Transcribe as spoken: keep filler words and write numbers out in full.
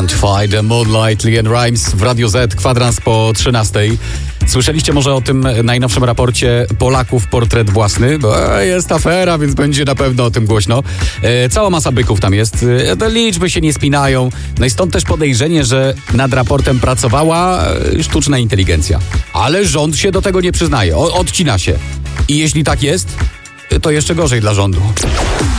Quantify the Moonlight, Leanne Rimes w Radio Z, kwadrans po trzynastej. Słyszeliście może o tym najnowszym raporcie Polaków portret własny? Bo jest afera, więc będzie na pewno o tym głośno. E, cała masa byków tam jest. E, te liczby się nie spinają. No i stąd też podejrzenie, że nad raportem pracowała e, sztuczna inteligencja. Ale rząd się do tego nie przyznaje. O, odcina się. I jeśli tak jest, to jeszcze gorzej dla rządu.